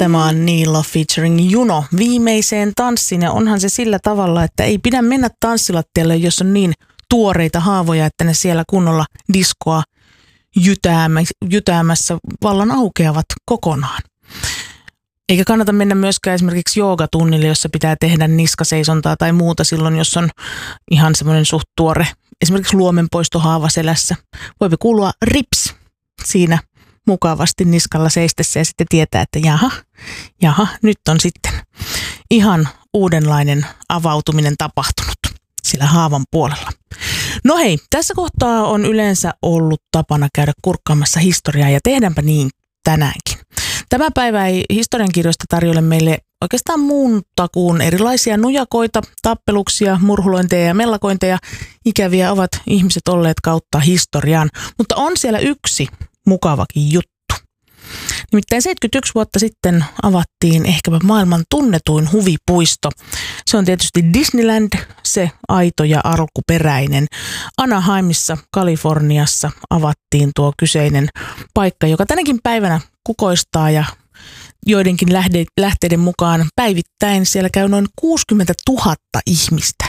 Tämä on Niilo featuring Juno viimeiseen tanssiin, ja onhan se sillä tavalla, että ei pidä mennä tanssilattialle, jos on niin tuoreita haavoja, että ne siellä kunnolla diskoa jytäämässä vallan aukeavat kokonaan. Eikä kannata mennä myöskään esimerkiksi joogatunnille, jossa pitää tehdä niskaseisontaa tai muuta silloin, jos on ihan semmoinen suht tuore, esimerkiksi luomenpoistohaava selässä. Voipi kuulua rips siinä mukavasti niskalla seistessä ja sitten tietää, että jaha, nyt on sitten ihan uudenlainen avautuminen tapahtunut sillä haavan puolella. No hei, tässä kohtaa on yleensä ollut tapana käydä kurkkaamassa historiaa ja tehdäänpä niin tänäänkin. Tämä päivä ei historiankirjoista tarjolle meille oikeastaan muuta kuin erilaisia nujakoita, tappeluksia, murhulointeja ja mellakointeja. Ikäviä ovat ihmiset olleet kautta historian, mutta on siellä yksi mukavakin juttu. Nimittäin 71 vuotta sitten avattiin ehkäpä maailman tunnetuin huvipuisto. Se on tietysti Disneyland, se aito ja alkuperäinen. Anaheimissa, Kaliforniassa avattiin tuo kyseinen paikka, joka tänäkin päivänä kukoistaa ja joidenkin lähteiden mukaan päivittäin siellä käy noin 60 000 ihmistä.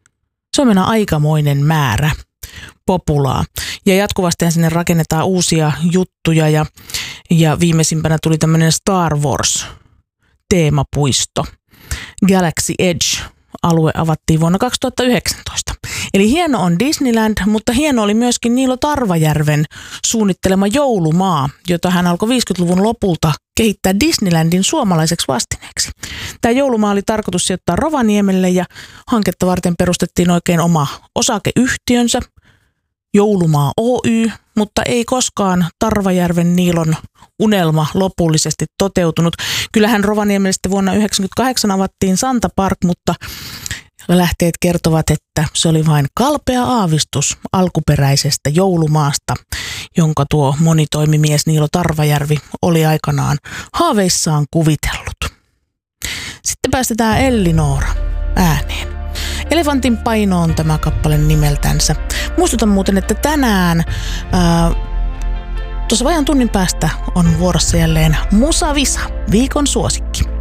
Se on mennä aikamoinen määrä populaa. Ja jatkuvasti sinne rakennetaan uusia juttuja ja viimeisimpänä tuli tämmöinen Star Wars teemapuisto. Galaxy Edge-alue avattiin vuonna 2019. Eli hieno on Disneyland, mutta hieno oli myöskin Niilo Tarvajärven suunnittelema joulumaa, jota hän alkoi 50-luvun lopulta kehittää Disneylandin suomalaiseksi vastineeksi. Tämä joulumaa oli tarkoitus sijoittaa Rovaniemelle ja hanketta varten perustettiin oikein oma osakeyhtiönsä, Joulumaa Oy, mutta ei koskaan Tarvajärven Niilon unelma lopullisesti toteutunut. Kyllähän Rovaniemelle sitten vuonna 1998 avattiin Santa Park, mutta lähteet kertovat, että se oli vain kalpea aavistus alkuperäisestä joulumaasta, jonka tuo monitoimimies Niilo Tarvajärvi oli aikanaan haaveissaan kuvitellut. Sitten päästetään Ellinora ääneen. Elefantin paino on tämä kappale nimeltänsä. Muistutan muuten, että tänään tuossa vajan tunnin päästä on vuorossa jälleen Musa Visa, viikon suosikki.